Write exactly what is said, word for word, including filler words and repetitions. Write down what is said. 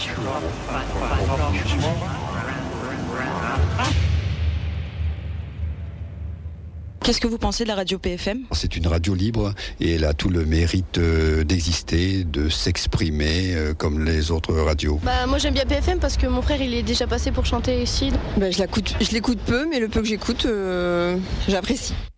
Qu'est-ce que vous pensez de la radio P F M ? C'est une radio libre et elle a tout le mérite d'exister, de s'exprimer comme les autres radios. Bah, moi j'aime bien P F M parce que mon frère il est déjà passé pour chanter ici. Bah, je l'écoute, je l'écoute peu, mais le peu que j'écoute, euh, j'apprécie.